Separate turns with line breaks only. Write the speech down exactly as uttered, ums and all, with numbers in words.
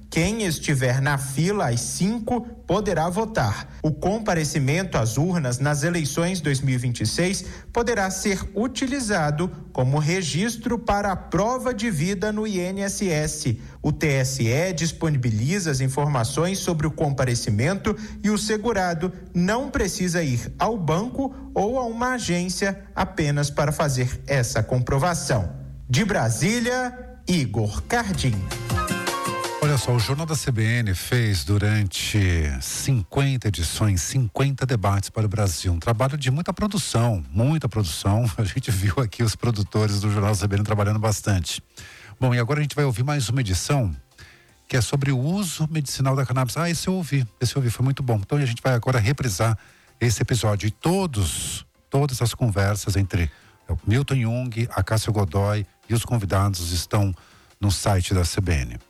quem estiver na fila às cinco poderá votar. O comparecimento às urnas nas eleições dois mil e vinte e seis poderá ser utilizado como registro para a prova de vida no I N S S. O T S E disponibiliza as informações sobre o comparecimento e o segurado não precisa ir ao banco ou a uma agência apenas para fazer essa comprovação. De Brasília, Igor Cardim.
Olha só, o Jornal da C B N fez durante cinquenta edições, cinquenta debates para o Brasil. Um trabalho de muita produção, muita produção. A gente viu aqui os produtores do Jornal da C B N trabalhando bastante. Bom, e agora a gente vai ouvir mais uma edição que é sobre o uso medicinal da cannabis. Ah, esse eu ouvi, esse eu ouvi, foi muito bom. Então a gente vai agora reprisar esse episódio e todos, todas as conversas entre o Milton Jung, a Cássia Godoy e os convidados estão no site da C B N.